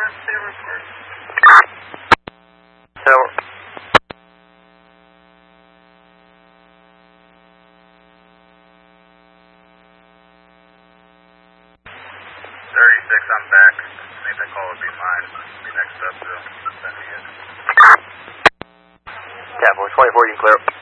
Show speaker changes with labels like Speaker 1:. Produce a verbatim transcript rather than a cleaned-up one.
Speaker 1: So,
Speaker 2: thirty-six, I'm back. I think the call would be mine. Be next up, so send me in.
Speaker 1: Cat four twenty-four, you can clear.